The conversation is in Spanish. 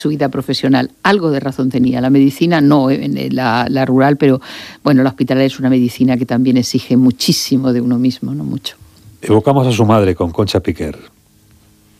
su vida profesional. Algo de razón tenía. La medicina no, la rural, pero bueno, la hospitalaria es una medicina que también exige muchísimo de uno mismo, no mucho. Evocamos a su madre con Concha Piquer.